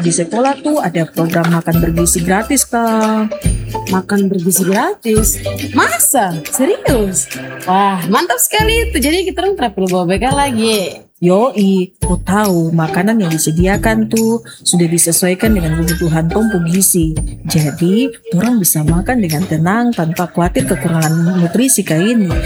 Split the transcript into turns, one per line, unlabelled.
di sekolah tuh ada program makan bergizi gratis, Kak.
Makan bergizi gratis? Masa? Serius? Wah, mantap sekali itu. Jadi kita tidak perlu bawa bekal lagi.
Yoi, kau tahu makanan yang disediakan tuh sudah disesuaikan dengan kebutuhan tumpu gizi. Jadi, orang bisa makan dengan tenang tanpa khawatir kekurangan nutrisi kayak ini.